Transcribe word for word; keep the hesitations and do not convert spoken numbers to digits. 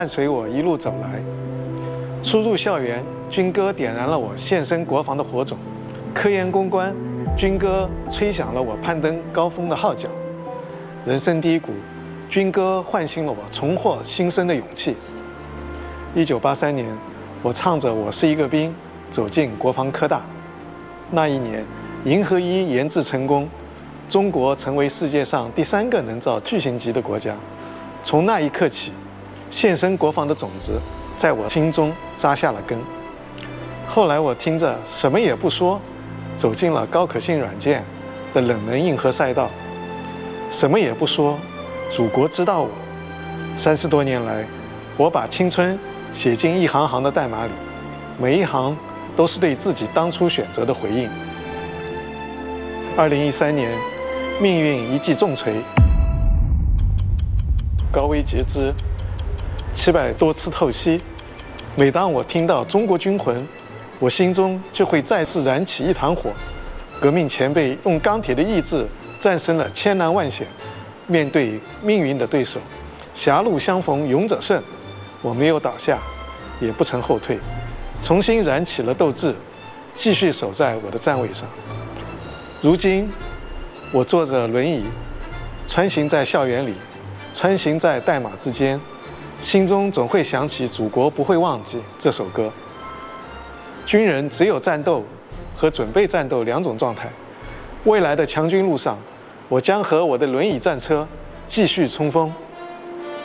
伴随我一路走来。初入校园，军歌点燃了我献身国防的火种；科研攻关，军歌吹响了我攀登高峰的号角；人生低谷，军歌唤醒了我重获新生的勇气。一九八三年，我唱着《我是一个兵》走进国防科大。那一年，银河一研制成功，中国成为世界上第三个能造巨型机的国家。从那一刻起，献身国防的种子在我心中扎下了根。后来我听着什么也不说，走进了高可信软件的冷门硬核赛道。什么也不说，祖国知道我。三十多年来，我把青春写进一行行的代码里，每一行都是对自己当初选择的回应。二零一三年，命运一记重锤，高危截肢，七百多次透析。每当我听到中国军魂，我心中就会再次燃起一团火。革命前辈用钢铁的意志战胜了千难万险，面对命运的对手，狭路相逢勇者胜。我没有倒下，也不曾后退，重新燃起了斗志，继续守在我的站位上。如今，我坐着轮椅，穿行在校园里，穿行在代码之间，心中总会想起《祖国不会忘记》这首歌。军人只有战斗和准备战斗两种状态。未来的强军路上，我将和我的轮椅战车继续冲锋。